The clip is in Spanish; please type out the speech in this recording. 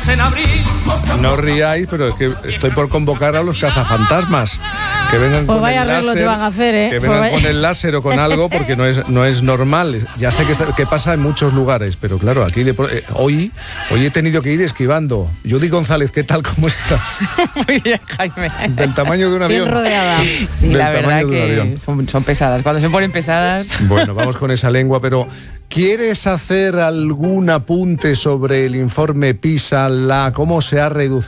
en abril. No ríais, pero es que estoy por convocar a los cazafantasmas. Que vengan Pues con vaya el arreglo láser, te van a hacer, ¿eh? que Pues vengan vaya. con el láser o con algo, porque no es normal. Ya sé que pasa en muchos lugares, pero claro, aquí hoy he tenido que ir esquivando. Judy González, ¿qué tal? ¿Cómo estás? Muy bien, Jaime. Del tamaño de un avión. Bien rodeada. Sí, Del la verdad tamaño de un que avión. son pesadas. Cuando se ponen pesadas... Bueno, vamos con esa lengua, pero ¿quieres hacer algún apunte sobre el informe PISA, cómo se ha reducido